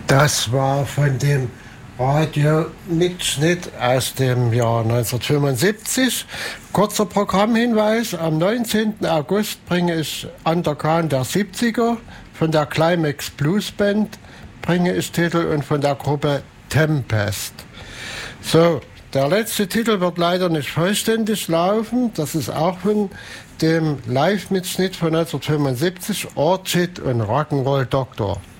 Das war von dem Radio-Mitschnitt aus dem Jahr 1975. Kurzer Programmhinweis: Am 19. August bringe ich Underground der 70er von der Climax Blues Band, bringe ich Titel, und von der Gruppe Tempest. So, der letzte Titel wird leider nicht vollständig laufen. Das ist auch von dem Live-Mitschnitt von 1975, Orchid und Rock'n'Roll Doktor.